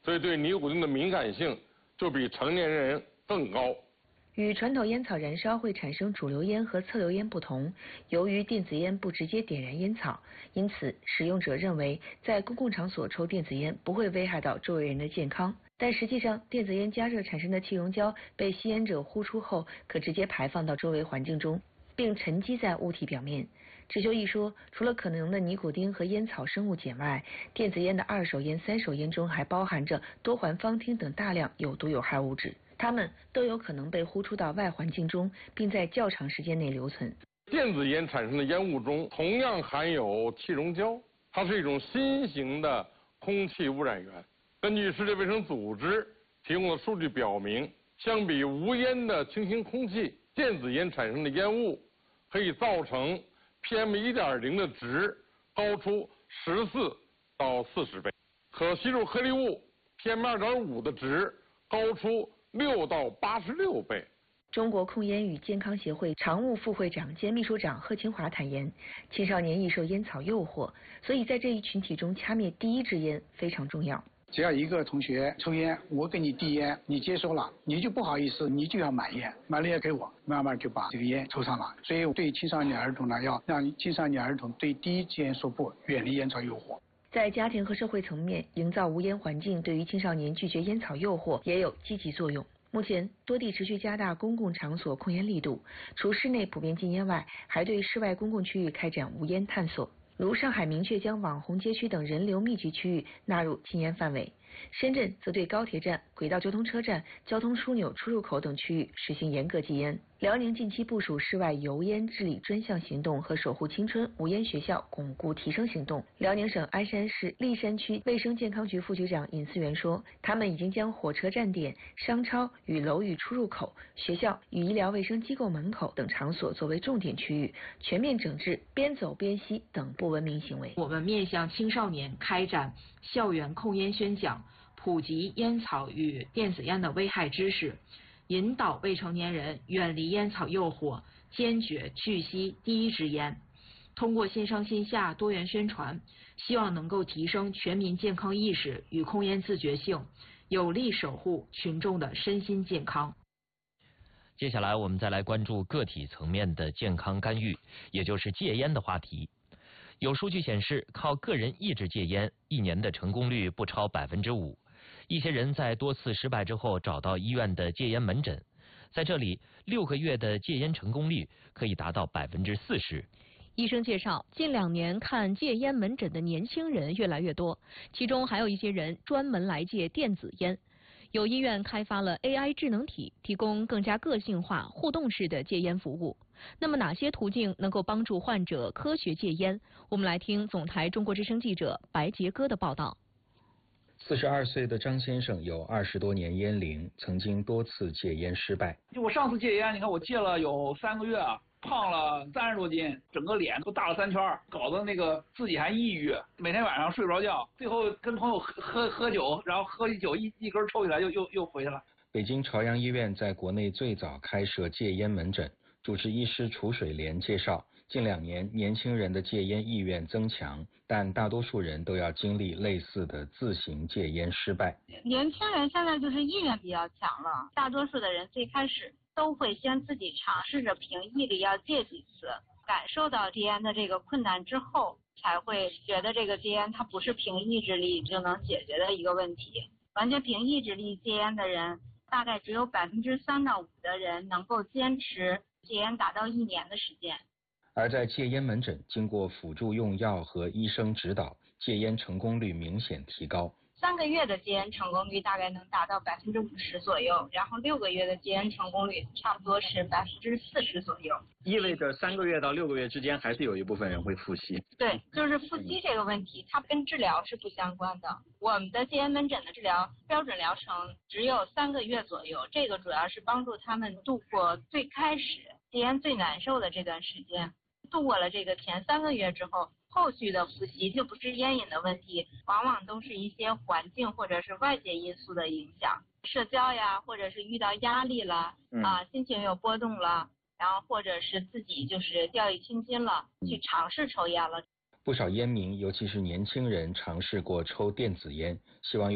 所以对尼古丁的敏感性就比成年人更高。 与传统烟草燃烧会产生主流烟和侧流烟不同，由于电子烟不直接点燃烟草，因此使用者认为在公共场所抽电子烟不会危害到周围人的健康。但实际上，电子烟加热产生的气溶胶被吸烟者呼出后，可直接排放到周围环境中，并沉积在物体表面。智修一说，除了可能的尼古丁和烟草生物碱外，电子烟的二手烟、三手烟中还包含着多环芳烃等大量有毒有害物质。它们都有可能被呼出到外环境中，并在较长时间内留存。 电子烟产生的烟雾中同样含有气溶胶，它是一种新型的空气污染源。根据世界卫生组织提供的数据表明，相比无烟的清新空气，电子烟产生的烟雾可以造成 PM1.0 的值高出14到40倍，可吸入颗粒物 PM2.5 的值高出6到86倍。 中国控烟与健康协会常务副会长兼秘书长贺清华坦言，青少年易受烟草诱惑，所以在这一群体中掐灭第一支烟非常重要。 只要一个同学抽烟，我给你递烟，你接收了，你就不好意思，你就要买烟，买了烟给我，慢慢就把这个烟抽上了。所以对青少年儿童呢，要让青少年儿童对第一支烟说不，远离烟草诱惑。 在家庭和社会层面营造无烟环境，对于青少年拒绝烟草诱惑也有积极作用。目前，多地持续加大公共场所控烟力度，除室内普遍禁烟外，还对室外公共区域开展无烟探索。如上海明确将网红街区等人流密集区域纳入禁烟范围，深圳则对高铁站、轨道交通车站、交通枢纽出入口等区域实行严格禁烟。辽宁近期部署室外油烟治理专项行动和守护青春无烟学校巩固提升行动。辽宁省鞍山市栗山区卫生健康局副局长尹思源说，他们已经将火车站点、商超与楼宇出入口、学校与医疗卫生机构门口等场所作为重点区域，全面整治边走边吸等不文明行为。 我们面向青少年开展校园控烟宣讲，普及烟草与电子烟的危害知识，引导未成年人远离烟草诱惑，坚决拒吸第一支烟。通过线上线下多元宣传，希望能够提升全民健康意识与控烟自觉性，有力守护群众的身心健康。 接下来我们再来关注个体层面的健康干预，也就是戒烟的话题。有数据显示，靠个人意志戒烟，1年的成功率不超5%。一些人在多次失败之后找到医院的戒烟门诊，在这里6个月的戒烟成功率可以达到40%。 医生介绍，近2年看戒烟门诊的年轻人越来越多，其中还有一些人专门来戒电子烟。有医院开发了 AI 智能体，提供更加个性化、互动式的戒烟服务。那么哪些途径能够帮助患者科学戒烟？我们来听总台中国之声记者白杰哥的报道。 42岁的张先生有20多年烟龄，曾经多次戒烟失败。 就我上次戒烟，你看我戒了有3个月，胖了30多斤，整个脸都大了3圈，搞得那个自己还抑郁，每天晚上睡不着觉，最后跟朋友喝酒，然后喝酒一根抽起来又回去了。 北京朝阳医院在国内最早开设戒烟门诊，主治医师楚水莲介绍，近2年年轻人的戒烟意愿增强，但大多数人都要经历类似的自行戒烟失败。 年轻人现在就是意愿比较强了，大多数的人最开始都会先自己尝试着凭毅力要戒几次，感受到戒烟的这个困难之后，才会觉得这个戒烟它不是凭意志力就能解决的一个问题。完全凭意志力戒烟的人，大概只有3%到5%的人能够坚持戒烟达到1年的时间。 而在戒烟门诊，经过辅助用药和医生指导，戒烟成功率明显提高。 3个月的戒烟成功率大概能达到50%左右，然后6个月的戒烟成功率差不多是40%左右。 意味着3个月到6个月之间还是有一部分人会复吸。 对，就是复吸这个问题，它跟治疗是不相关的。我们的戒烟门诊的治疗标准疗程只有3个月左右，这个主要是帮助他们度过最开始戒烟最难受的这段时间。度过了这个前3个月之后，后续的复吸就不是烟瘾的问题，往往都是一些环境或者是外界因素的影响，社交呀，或者是遇到压力了，心情有波动了，然后或者是自己就是掉以轻心了，去尝试抽烟了。 不少烟民，尤其是年轻人，尝试过抽电子烟，希望